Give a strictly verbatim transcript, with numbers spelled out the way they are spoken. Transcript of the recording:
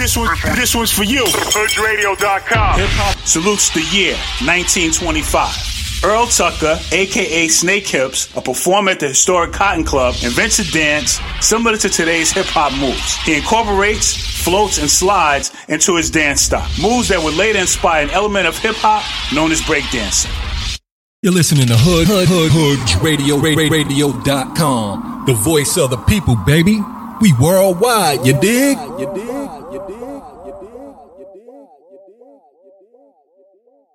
This one, this one's for you. Hood Radio dot com. Hip hop salutes the year nineteen twenty-five. Earl Tucker, a k a. Snake Hips, a performer at the historic Cotton Club, invents a dance similar to today's hip-hop moves. He incorporates, floats, and slides into his dance style, moves that would later inspire an element of hip-hop known as breakdancing. You're listening to Hood, Hood, Hood, Hood Radio, Radio dot com, the voice of the people, baby. We worldwide, you dig? You dig?